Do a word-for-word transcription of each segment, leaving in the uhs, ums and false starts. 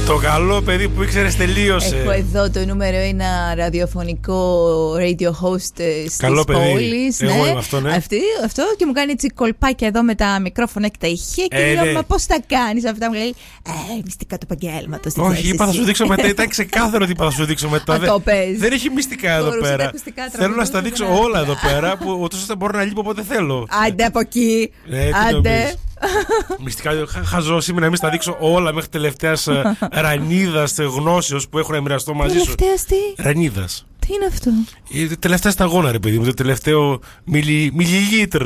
Το καλό παιδί που ήξερες τελείωσε. Έχω εδώ το νούμερο ένα ραδιοφωνικό radio host της πόλης. Εγώ είμαι αυτό, ναι. Αυτή, αυτό και μου κάνει έτσι κολπάκια εδώ με τα μικρόφωνα και τα ηχεία. Και ε, λέω, ναι. μα πώς τα κάνεις αυτά? Μου λέει, Ε, μυστικά του επαγγέλματος. Όχι, είπα θα σου δείξω μετά. Ήταν ξεκάθαρο ότι είπα θα σου δείξω μετά. Α, το πες. Δεν έχει μυστικά εδώ πέρα. Θέλω να στα δείξω όλα εδώ πέρα που ούτως ώστε μπορώ να λείπω όποτε θέλω. Άντε από εκεί. Ε, Άντε. Μυστικά χαζό είμαι να μην στα δείξω όλα μέχρι τελευταίας ρανίδας γνώσεως που έχω να μοιραστώ μαζί σου. Τελευταίας τι? Ρανίδας. Τι είναι αυτό? Η τελευταία σταγόνα, ρε παιδί μου, το τελευταίο μιλιλίτρ.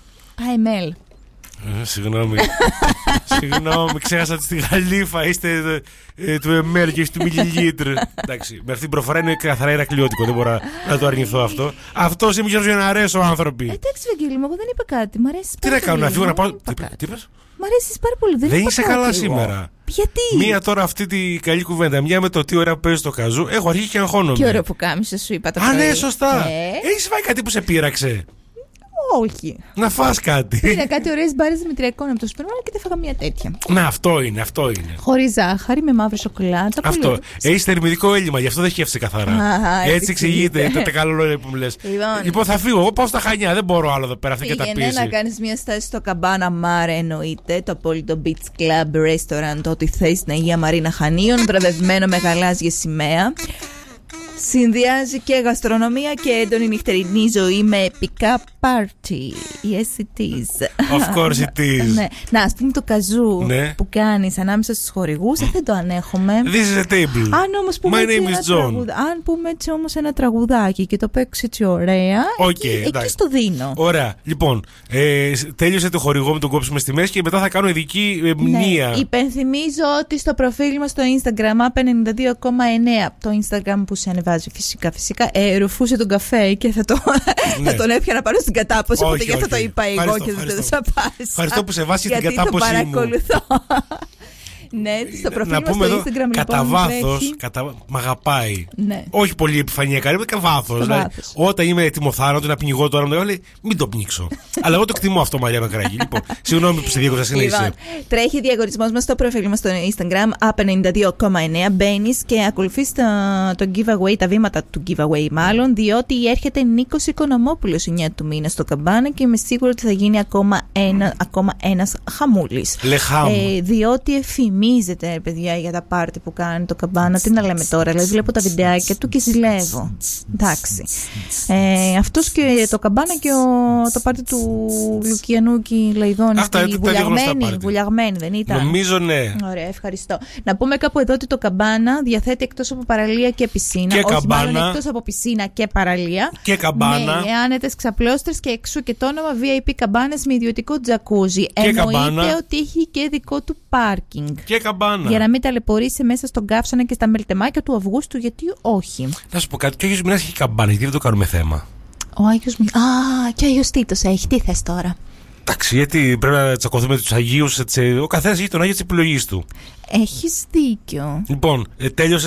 Α, ml. Ε, συγγνώμη. Συγγνώμη, ξέχασα ότι στη Γαλήφα είστε ε, του εμ ελ και είστε του μιλιλίτρ. Εντάξει, με αυτή την προφορά είναι καθαρά ηρακλειώτικο. Δεν μπορώ να το αρνηθώ αυτό. Αυτό είμαι για να αρέσω, άνθρωποι. Εντάξει, Βαγγέλη μου, εγώ δεν είπα κάτι. Μ' αρέσει. Τι να κάνω, να φύγω να πάω. Τι είπες? Μ' αρέσει πάρα πολύ. Δεν, δεν είσαι κάτι καλά εγώ. σήμερα. Γιατί? Μία τώρα αυτή τη καλή κουβέντα. Μία με το τι ωραία που παίζει το καζού. Έχω αρχίσει και αγχώνομαι. Τι ωραίο που κάμισε, σου είπα το πρωί. Α, ναι, σωστά. Ε? Έχεις φάει κάτι που σε πείραξε? Όχι. Να φας κάτι. Είναι κάτι ωραίες μπάρες δημητριακών από το σούπερ μάρκετ και δεν φάγα μια τέτοια. Να, αυτό είναι, αυτό είναι. Χωρίς ζάχαρη, με μαύρη σοκολάτα. Αυτό. Έχεις θερμιδικό έλλειμμα, γι' αυτό δεν χέφτεσαι καθαρά. Α, έτσι, έτσι εξηγείται το καλό λόγο που μου λες. Λοιπόν, λοιπόν, θα φύγω. Εγώ πάω στα Χανιά, δεν μπορώ άλλο εδώ πέρα. Αυτή και τα πήγαινε πίεση. να κάνεις μια στάση στο Καμπάνα Μάρε, εννοείται. Το απόλυτο beach club restaurant, ό,τι θες στην Αγία Μαρίνα Χανίων, βραβευμένο με γαλάζια σημαία. Συνδυάζει και γαστρονομία και έντονη νυχτερινή ζωή με επικά party. Yes, it is. Of course it is. Ναι. Να, ας πούμε το καζού ναι. που κάνεις ανάμεσα στους χορηγούς, δεν το ανέχομαι. This is a table. Αν όμως πούμε, My έτσι name ένα is John. τραγουδα... Αν πούμε έτσι όμως ένα τραγουδάκι και το παίξει έτσι ωραία, okay, εκεί, εκεί στο δίνω. Ωραία. Λοιπόν, ε, τέλειωσε το χορηγό με τον κόψουμε στη μέση και μετά θα κάνω ειδική ε, μνήα. Ναι. Υπενθυμίζω ότι στο προφίλ μας στο Instagram Απ ενενήντα δύο κόμμα εννέα, το Instagram που σε ανεβάζει φυσικά, φυσικά ε, ρουφούσε τον καφέ και θα, το, ναι. θα τον έπιανα πάνω στην κατάποση. Οπότε γι' αυτό το είπα εγώ ευχαριστώ, και δεν το έδωσα πάσα. Ευχαριστώ που σε βάζει την κατάποση μου. Γιατί το παρακολουθώ. Ναι, στο προφίλ να μας πούμε στο εδώ, Instagram κατά λοιπόν, βάθος, κατα... μ' αγαπάει. Ναι. Όχι πολύ επιφανειακά, είναι κατά βάθος. Δηλαδή, όταν είμαι τιμοθάνατο να πνιγώ τώρα, μου λέει μην το πνίξω. Αλλά εγώ το εκτιμώ αυτό, Μαρία Μακράκη. Λοιπόν, συγγνώμη που σε διέκοψα, συνέχισε. Λοιπόν, τρέχει διαγωνισμός μας στο προφίλ μας στο Instagram Απ ενενήντα δύο κόμμα εννέα. Μπαίνεις και ακολουθείς το, το giveaway, τα βήματα του giveaway μάλλον, διότι έρχεται Νίκος Οικονομόπουλος εννιά του μήνα στο Καμπάνα και είμαι σίγουρη ότι θα γίνει ακόμα, ένα, ακόμα ένας χαμούλης. Ε, διότι εφημίζεται, παιδιά, για τα πάρτι που κάνει το Καμπάνα. Τι να λέμε τώρα, δηλαδή βλέπω τα βιντεάκια του και ζηλεύω. Εντάξει. Ε, αυτός και το Καμπάνα και ο, το πάρτι του Λουκιανούκη Λαϊδόνη. Αυτά είναι βουλιαγμένη, βουλιαγμένη, δεν ήταν? Νομίζω ναι. Ωραία, ευχαριστώ. Να πούμε κάπου εδώ ότι το Καμπάνα διαθέτει εκτός από παραλία και πισίνα. Και όχι, καμπάνα. Μάλλον εκτός από πισίνα και παραλία. Και καμπάνα. Με άνετες ξαπλώστρες και εξού και το όνομα βι άι πι καμπάνες με ιδιωτικό τζακούζι. Και εννοείται καμπάνα. ότι έχει και δικό του πάρκινγκ. Και καμπάνα. Για να μην ταλαιπωρήσει μέσα στον καύσωνα και στα μελτεμάκια του Αυγούστου, γιατί όχι. Να σου πω κάτι, και ο Άγιος Μινάς έχει καμπάνα, γιατί δεν το κάνουμε θέμα. Ο Άγιος Μινάς. Α, και ο Άγιος Τίτος έχει. Τι θες τώρα? Εντάξει, γιατί πρέπει να τσακωθούμε τους Αγίους. Έτσι, ο καθένας έχει τον Άγιο της επιλογής του. Έχεις δίκιο. Λοιπόν, ε, τέλειωσε.